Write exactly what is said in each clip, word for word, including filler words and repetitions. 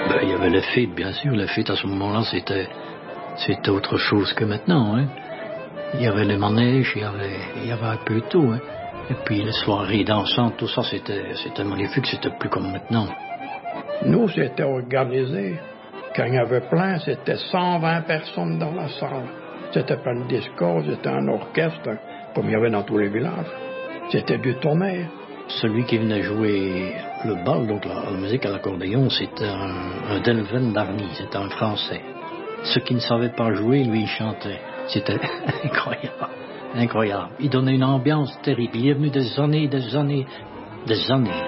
Ben, il y avait les fêtes, bien sûr. Les fêtes, à ce moment-là, c'était, c'était autre chose que maintenant. Hein. Il y avait les manèges, il y avait, il y avait un peu tout. Hein. Et puis les soirées dansantes, tout ça, c'était, c'était magnifique. C'était plus comme maintenant. Nous, c'était organisé. Quand il y avait plein, c'était cent vingt personnes dans la salle. C'était pas une disco, c'était un orchestre, comme il y avait dans tous les villages. C'était du tonnerre. Celui qui venait jouer le bal, donc la, la musique à l'accordéon, c'était un, un Delven d'Arny, c'était un Français. Ceux qui ne savaient pas jouer, lui, il chantait. C'était incroyable, incroyable. Il donnait une ambiance terrible. Il est venu des années, des années, des années.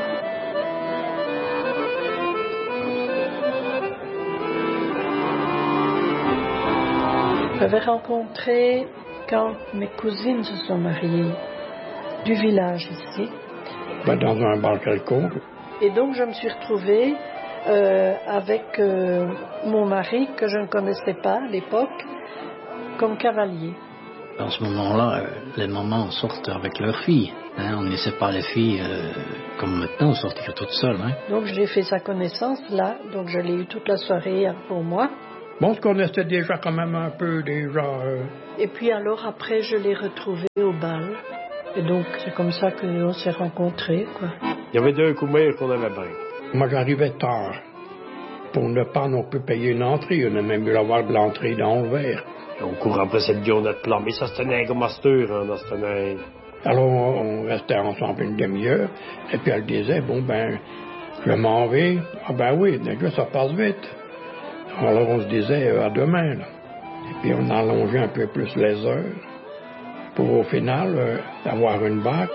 J'avais rencontré quand mes cousines se sont mariées du village ici. Ben, dans un bar quelconque. Et donc je me suis retrouvée euh, avec euh, mon mari que je ne connaissais pas à l'époque comme cavalier. En ce moment-là, euh, les mamans sortent avec leurs filles. Hein, on ne laissait pas les filles euh, comme maintenant sortir toutes seules. Hein. Donc j'ai fait sa connaissance là, donc je l'ai eu toute la soirée pour moi. Bon, on se connaissait déjà quand même un peu déjà. Euh... Et puis alors après je l'ai retrouvé au bal. Et donc, c'est comme ça qu'on s'est rencontrés, quoi. Il y avait deux coumères qu'on avait bien. Moi, j'arrivais tard. Pour ne pas non plus payer une entrée. On a même dû avoir de l'entrée dans le verre. Et on court après cette guillonnette plan. Mais ça, c'était un master, hein, dans cette année. Alors, on restait ensemble une demi-heure. Et puis, elle disait, bon, ben, je m'en vais. Ah, ben oui, déjà, ça passe vite. Alors, on se disait, à demain, là. Et puis, on allongeait un peu plus les heures. Pour au final euh, avoir une bague.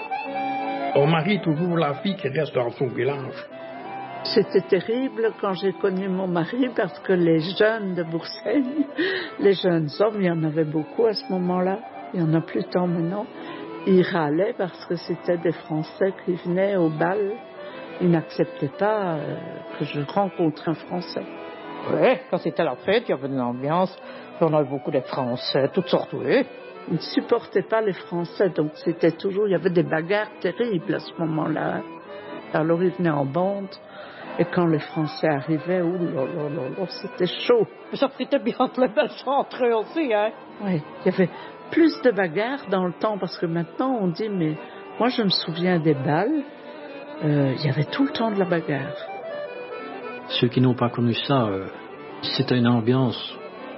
On marie toujours la fille qui reste dans son village. C'était terrible quand j'ai connu mon mari parce que les jeunes de Boursaigne, les jeunes hommes, il y en avait beaucoup à ce moment-là, il y en a plus tant maintenant, ils râlaient parce que c'était des Français qui venaient au bal. Ils n'acceptaient pas euh, que je rencontre un Français. Oui, quand c'était la fête, il y avait une ambiance, on avait beaucoup de Français, toutes sortes, oui. Ils ne supportaient pas les Français, donc c'était toujours, il y avait des bagarres terribles à ce moment-là. Alors ils venaient en bande, et quand les Français arrivaient, ouh là là là là, c'était chaud. Mais ça fritait bien entre les belles entre eux aussi, hein. Oui, il y avait plus de bagarres dans le temps, parce que maintenant on dit, mais moi je me souviens des balles, euh, il y avait tout le temps de la bagarre. Ceux qui n'ont pas connu ça, euh, c'était une ambiance.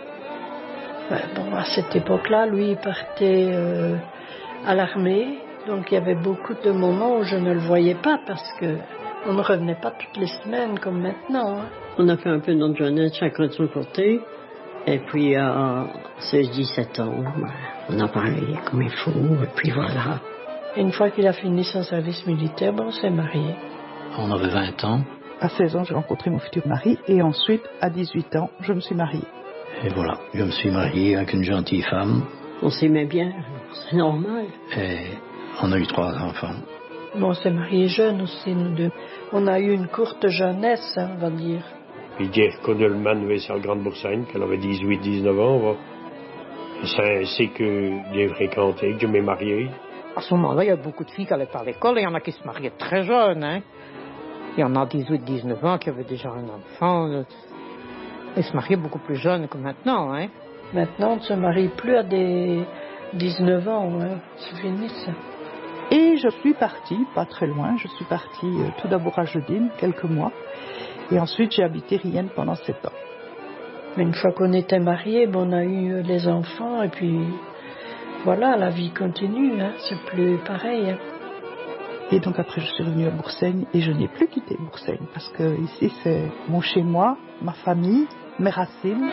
Ouais, bon, à cette époque-là, lui, il partait euh, à l'armée, donc il y avait beaucoup de moments où je ne le voyais pas parce que on ne revenait pas toutes les semaines comme maintenant. Hein. On a fait un peu notre jeunesse chacun de son côté, et puis à seize dix-sept ans, on a parlé comme il faut, et puis voilà. Et une fois qu'il a fini son service militaire, bon, on s'est mariés. On avait vingt ans. À seize ans, j'ai rencontré mon futur mari, et ensuite, à dix-huit ans, je me suis mariée. Et voilà, je me suis marié avec une gentille femme. On s'aimait bien, c'est normal. Et on a eu trois enfants. Bon, on s'est mariés jeunes aussi, nous deux. On a eu une courte jeunesse, hein, on va dire. Puis j'ai reconnu le manuel sur la Grande Boursaigne, qu'elle avait dix-huit dix-neuf ans. Va. Et c'est ainsi que j'ai fréquenté, que je m'ai marié. À ce moment-là, il y a beaucoup de filles qui allaient par l'école, et il y en a qui se mariaient très jeunes, hein. Il y en a dix-huit dix-neuf ans qui avaient déjà un enfant. Ils se mariaient beaucoup plus jeunes que maintenant, hein. Maintenant, on ne se marie plus à des dix-neuf ans, hein. C'est fini, ça. Et je suis partie, pas très loin, je suis partie euh, tout d'abord à Jeudine, quelques mois, et ensuite j'ai habité Rienne pendant sept ans. Mais une fois qu'on était mariés, bon, on a eu les enfants, et puis voilà, la vie continue, hein. C'est plus pareil, hein. Et donc après je suis revenue à Boursaigne, et je n'ai plus quitté Boursaigne, parce que ici c'est mon chez-moi, ma famille, mes racines.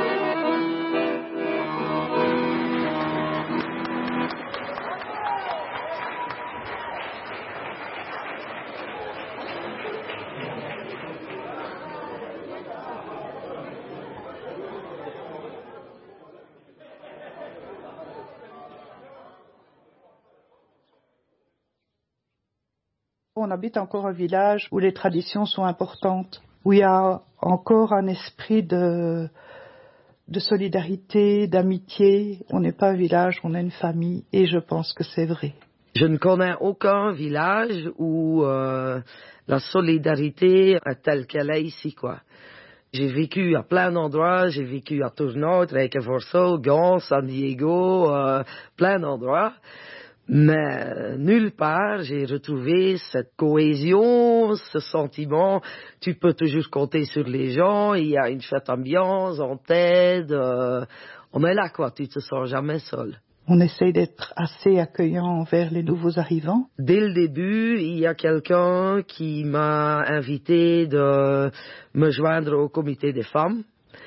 On habite encore un village où les traditions sont importantes, où il y a encore un esprit de, de solidarité, d'amitié. On n'est pas un village, on est une famille, et je pense que c'est vrai. Je ne connais aucun village où euh, la solidarité est telle qu'elle est ici, quoi. J'ai vécu à plein d'endroits, j'ai vécu à Tournon, Reykjavik, Gand, San Diego, euh, plein d'endroits. Mais nulle part, j'ai retrouvé cette cohésion, ce sentiment. Tu peux toujours compter sur les gens, il y a une chouette ambiance, on t'aide. Euh, on est là, quoi, tu te sens jamais seul. On essaye d'être assez accueillant envers les nouveaux arrivants. Dès le début, il y a quelqu'un qui m'a invité de me joindre au comité des femmes.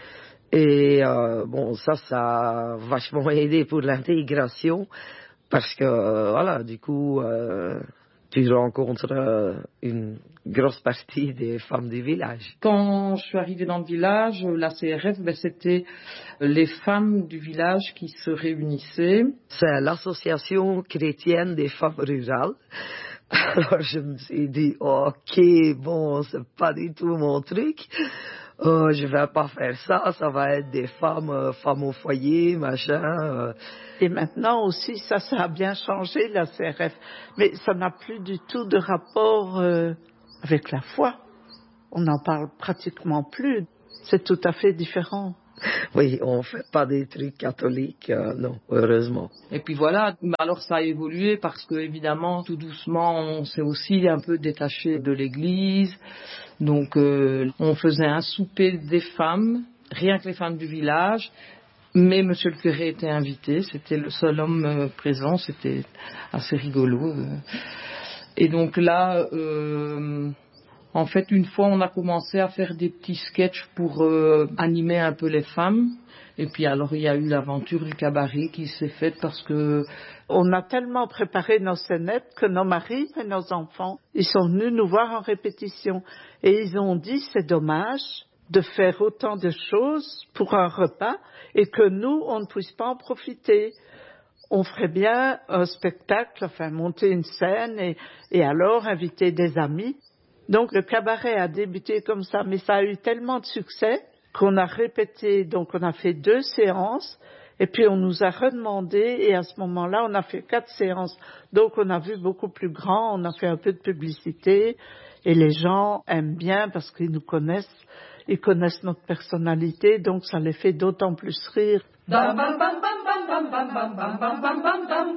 Et euh, bon, ça, ça a vachement aidé pour l'intégration. Parce que, euh, voilà, du coup, euh, tu rencontres euh, une grosse partie des femmes du village. Quand je suis arrivée dans le village, la C R F, ben, c'était les femmes du village qui se réunissaient. C'est l'association chrétienne des femmes rurales. Alors je me suis dit, ok, bon, c'est pas du tout mon truc. Euh, je vais pas faire ça, ça va être des femmes, euh, femmes au foyer, machin. Euh. Et maintenant aussi, ça, ça a bien changé, la C R F. Mais ça n'a plus du tout de rapport euh, avec la foi. On n'en parle pratiquement plus. C'est tout à fait différent. Oui, on fait pas des trucs catholiques, euh, non, heureusement. Et puis voilà, alors ça a évolué parce que évidemment, tout doucement, on s'est aussi un peu détaché de l'église. Donc, euh, on faisait un souper des femmes, rien que les femmes du village. Mais monsieur le curé était invité, c'était le seul homme euh, présent, c'était assez rigolo. Euh. Et donc là, euh, en fait, une fois, on a commencé à faire des petits sketchs pour euh, animer un peu les femmes. Et puis alors, il y a eu l'aventure du cabaret qui s'est faite parce que... On a tellement préparé nos scénettes que nos maris et nos enfants, ils sont venus nous voir en répétition. Et ils ont dit, c'est dommage de faire autant de choses pour un repas et que nous, on ne puisse pas en profiter. On ferait bien un spectacle, enfin monter une scène et, et alors inviter des amis. Donc le cabaret a débuté comme ça, mais ça a eu tellement de succès qu'on a répété, donc on a fait deux séances et puis on nous a redemandé et à ce moment-là on a fait quatre séances. Donc on a vu beaucoup plus grand, on a fait un peu de publicité et les gens aiment bien parce qu'ils nous connaissent, ils connaissent notre personnalité, donc ça les fait d'autant plus rire. Bam, bam, bam, bam, bam, bam, bam, bam, bam, bam, bam, bam.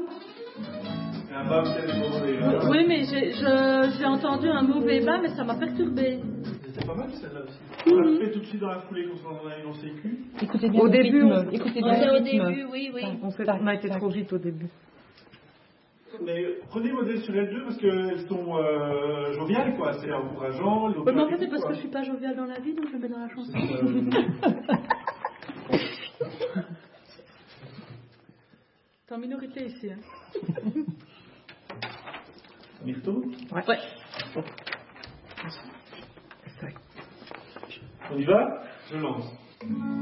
Oui, mais j'ai, je, j'ai entendu un mauvais bas, mais ça m'a perturbé. C'est pas mal celle-là aussi. On l'a fait tout de suite dans la foulée quand on a eu lancé le cul. Écoutez bien au le début, rythme. on, Écoutez bien le au rythme. début, oui, oui. On, fait, on a été trop vite au début. Mais prenez modèle sur elles deux parce qu'elles sont euh, joviales, quoi. C'est encourageant. Oui, mais en fait, c'est parce que je suis pas joviale dans la vie, donc je me mets dans la chanson. T'es en minorité ici, hein. Myrto ? Ouais. Ouais. On y va ? Je lance.